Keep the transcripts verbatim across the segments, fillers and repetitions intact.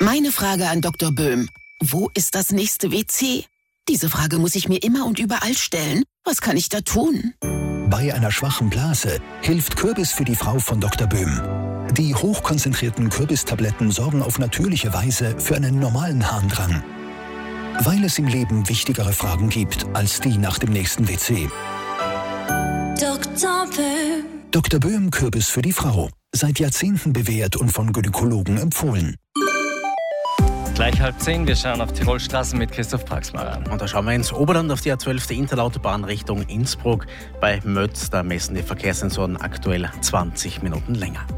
Meine Frage an Doktor Böhm. Wo ist das nächste W C? Diese Frage muss ich mir immer und überall stellen. Was kann ich da tun? Bei einer schwachen Blase hilft Kürbis für die Frau von Doktor Böhm. Die hochkonzentrierten Kürbistabletten sorgen auf natürliche Weise für einen normalen Harndrang. Weil es im Leben wichtigere Fragen gibt als die nach dem nächsten W C. Doktor Böhm. Doktor Böhm Kürbis für die Frau. Seit Jahrzehnten bewährt und von Gynäkologen empfohlen. Gleich halb zehn, wir schauen auf Tirol Straßen mit Christoph Praxmacher. Und da schauen wir ins Oberland auf die A zwölf der Interlautobahn Richtung Innsbruck. Bei Mötz, da messen die Verkehrssensoren aktuell zwanzig Minuten länger.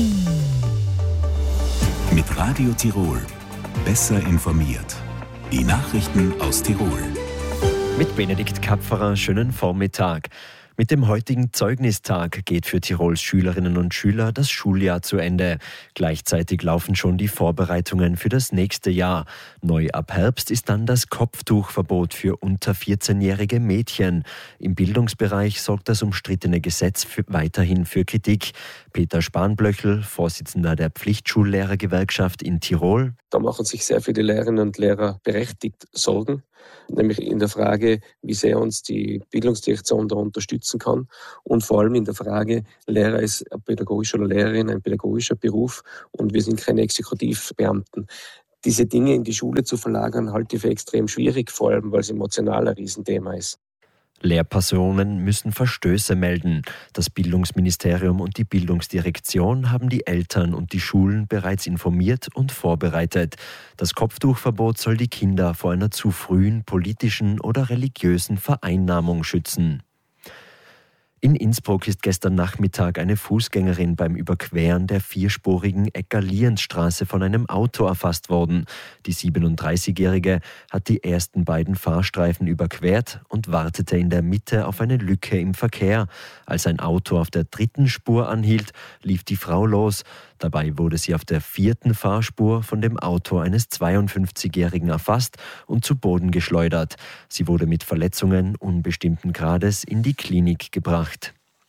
Mit Radio Tirol. Besser informiert. Die Nachrichten aus Tirol. Mit Benedikt Kapferer, schönen Vormittag. Mit dem heutigen Zeugnistag geht für Tirols Schülerinnen und Schüler das Schuljahr zu Ende. Gleichzeitig laufen schon die Vorbereitungen für das nächste Jahr. Neu ab Herbst ist dann das Kopftuchverbot für unter vierzehnjährige Mädchen. Im Bildungsbereich sorgt das umstrittene Gesetz für, weiterhin für Kritik. Peter Spanblöchel, Vorsitzender der Pflichtschullehrergewerkschaft in Tirol. Da machen sich sehr viele Lehrerinnen und Lehrer berechtigt Sorgen, nämlich in der Frage, wie sehr uns die Bildungsdirektion da unterstützen kann und vor allem in der Frage, Lehrer ist ein pädagogischer oder Lehrerin ein pädagogischer Beruf und wir sind keine Exekutivbeamten. Diese Dinge in die Schule zu verlagern, halte ich für extrem schwierig, vor allem weil es emotional ein Riesenthema ist. Lehrpersonen müssen Verstöße melden. Das Bildungsministerium und die Bildungsdirektion haben die Eltern und die Schulen bereits informiert und vorbereitet. Das Kopftuchverbot soll die Kinder vor einer zu frühen politischen oder religiösen Vereinnahmung schützen. In Innsbruck ist gestern Nachmittag eine Fußgängerin beim Überqueren der vierspurigen Ecker-Lienz-Straße von einem Auto erfasst worden. Die siebenunddreißigjährige hat die ersten beiden Fahrstreifen überquert und wartete in der Mitte auf eine Lücke im Verkehr. Als ein Auto auf der dritten Spur anhielt, lief die Frau los. Dabei wurde sie auf der vierten Fahrspur von dem Auto eines zweiundfünfzigjährigen erfasst und zu Boden geschleudert. Sie wurde mit Verletzungen unbestimmten Grades in die Klinik gebracht.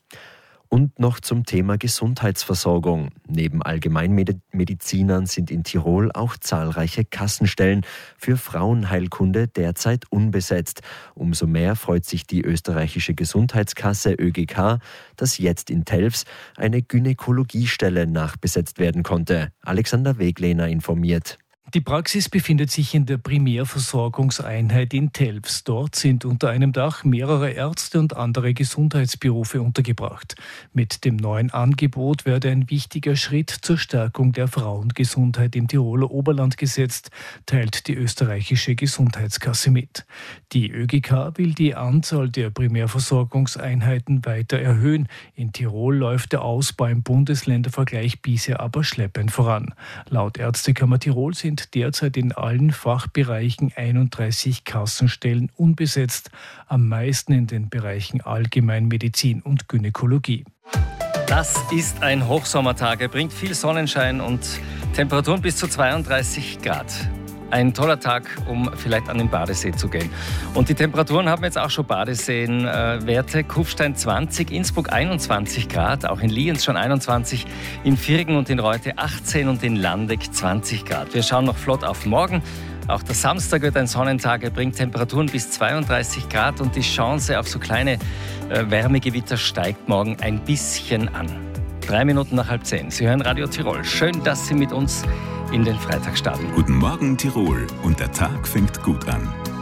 Und noch zum Thema Gesundheitsversorgung. Neben Allgemeinmedizinern sind in Tirol auch zahlreiche Kassenstellen für Frauenheilkunde derzeit unbesetzt. Umso mehr freut sich die österreichische Gesundheitskasse Ö G K, dass jetzt in Telfs eine Gynäkologiestelle nachbesetzt werden konnte. Alexander Weglehner informiert. Die Praxis befindet sich in der Primärversorgungseinheit in Telfs. Dort sind unter einem Dach mehrere Ärzte und andere Gesundheitsberufe untergebracht. Mit dem neuen Angebot werde ein wichtiger Schritt zur Stärkung der Frauengesundheit im Tiroler Oberland gesetzt, teilt die österreichische Gesundheitskasse mit. Die Ö G K will die Anzahl der Primärversorgungseinheiten weiter erhöhen. In Tirol läuft der Ausbau im Bundesländervergleich bisher aber schleppend voran. Laut Ärztekammer Tirol sind derzeit in allen Fachbereichen einunddreißig Kassenstellen unbesetzt, am meisten in den Bereichen Allgemeinmedizin und Gynäkologie. Das ist ein Hochsommertag. Er bringt viel Sonnenschein und Temperaturen bis zu zweiunddreißig Grad. Ein toller Tag, um vielleicht an den Badesee zu gehen. Und die Temperaturen haben jetzt auch schon Badeseen-Werte. Kufstein zwanzig, Innsbruck einundzwanzig Grad, auch in Lienz schon einundzwanzig, in Virgen und in Reute achtzehn und in Landeck zwanzig Grad. Wir schauen noch flott auf morgen. Auch der Samstag wird ein Sonnentag. Er bringt Temperaturen bis zweiunddreißig Grad und die Chance auf so kleine äh, Wärmegewitter steigt morgen ein bisschen an. Drei Minuten nach halb zehn. Sie hören Radio Tirol. Schön, dass Sie mit uns in den Freitag starten. Guten Morgen Tirol und der Tag fängt gut an.